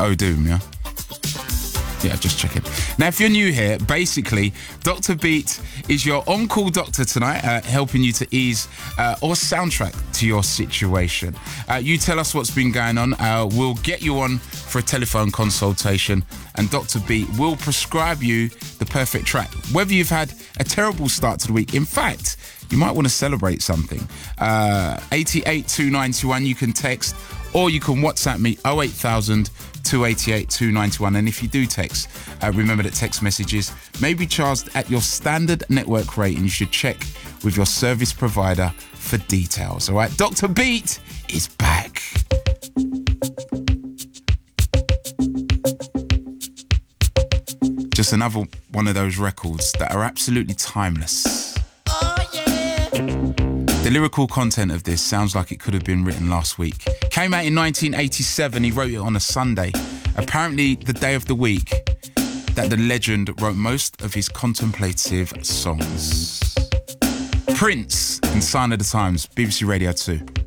Doom, yeah? Yeah, just checking. Now, if you're new here, basically, Dr. Beat is your on-call doctor tonight, helping you to ease or soundtrack to your situation. You tell us what's been going on. We'll get you on for a telephone consultation, and Dr. Beat will prescribe you the perfect track. Whether you've had a terrible start to the week, in fact, you might want to celebrate something. 88291, you can text, or you can WhatsApp me 08000 288 291. And if you do text, remember that text messages may be charged at your standard network rate, and you should check with your service provider for details. All right, Dr. Beat is back. Just another one of those records that are absolutely timeless. Oh, yeah. The lyrical content of this sounds like it could have been written last week. Came out in 1987. He wrote it on a Sunday, apparently the day of the week that the legend wrote most of his contemplative songs. Prince and Sign of the Times, BBC Radio 2.